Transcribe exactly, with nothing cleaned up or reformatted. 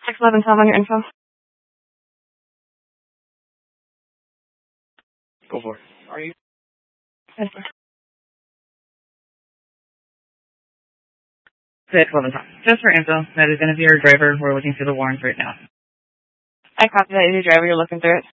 six eleven, Tom, on your info. Go for it. Are you? Yes, sir. six eleven, Tom. Just for info, that is going to be our driver. We're looking through the warrants right now. I copy that. Is your driver? You're looking through it.